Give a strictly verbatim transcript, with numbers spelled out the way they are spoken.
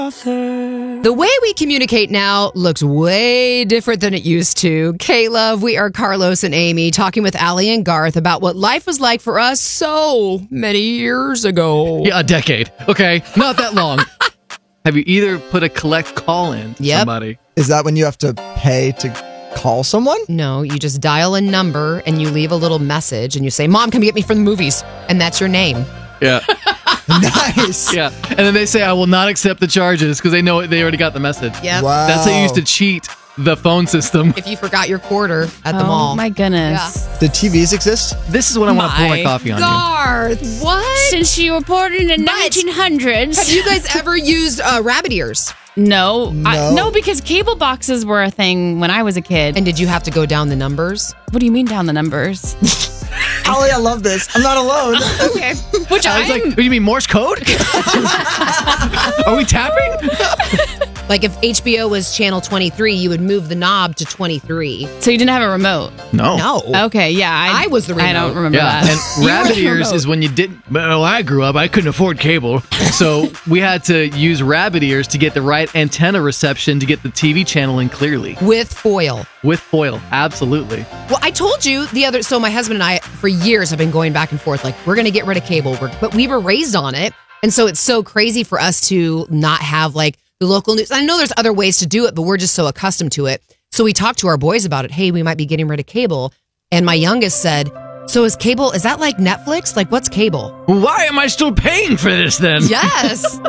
The way we communicate now looks way different than it used to. K-Love, we are Carlos and Amy talking with Allie and Garth about what life was like for us so many years ago. Yeah, a decade. Okay, not that long. Have you either put a collect call in to Yep. somebody? Is that when you have to pay to call someone? No, you just dial a number and you leave a little message and you say, Mom, come get me from the movies. And that's your name. Yeah. Nice. Yeah. And then they say, I will not accept the charges because they know they already got the message. Yep. Wow. That's how you used to cheat the phone system. If you forgot your quarter at the Oh mall. my goodness. Did T Vs exist? This is when I want to pour my My coffee on you. Garth, what? Since you were born in the nineteen hundreds. Have you guys ever used uh, rabbit ears? No. I, No. no, because cable boxes were a thing when I was a kid. And did you have to go down the numbers? What do you mean down the numbers? Allie, I love this. I'm not alone. Okay. Which I was I'm, like, oh, you mean Morse code? Are we tapping? Like if H B O was channel twenty-three, you would move the knob to twenty-three. so you didn't have a remote? No. No. Okay, yeah. I, I was the I don't remote. remember Yeah, that. and rabbit the ears remote. is when you didn't. Well, I grew up, I couldn't afford cable, so we had to use rabbit ears to get the right antenna reception to get the T V channel in clearly With foil. with foil. Absolutely. Well, I told you the other, so my husband and I, for years, have been going back and forth, like, we're going to get rid of cable, we're, but we were raised on it. And so it's so crazy for us to not have like the local news. I know there's other ways to do it, but we're just so accustomed to it. So we talked to our boys about it. Hey, we might be getting rid of cable. And my youngest said, so is cable, is that like Netflix? Like, what's cable? Why am I still paying for this then? Yes.